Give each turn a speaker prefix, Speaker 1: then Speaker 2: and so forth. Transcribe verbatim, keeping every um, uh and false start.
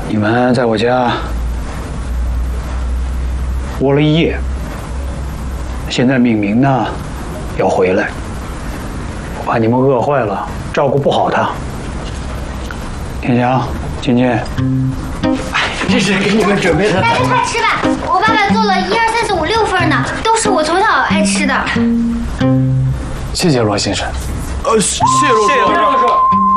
Speaker 1: 你们在我家窝了一夜，现在敏明呢要回来，我怕你们饿坏了，照顾不好他。天祥、金金，
Speaker 2: 哎，这是给你们准备的。
Speaker 3: 大家快吃吧，我爸爸做了一二三四五六份呢，都是我从小爱吃的。
Speaker 1: 谢谢罗先生。
Speaker 2: 呃，谢罗叔。